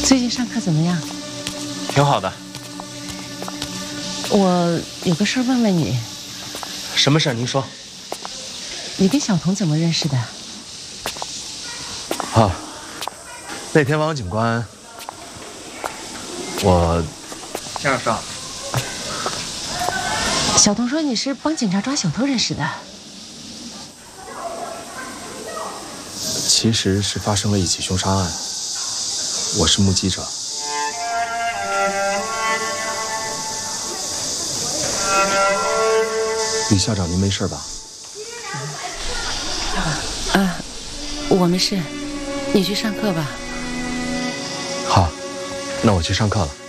最近上课怎么样？ 挺好的。 我有个事儿问问你。 什么事儿？您说。 你跟小童怎么认识的？ 啊，那天王警官， 先生。 小童说你是帮警察抓小偷认识的。 其实是发生了一起凶杀案，我是目击者。李校长，您没事吧？ 我没事，你去上课吧。 好，那我去上课了。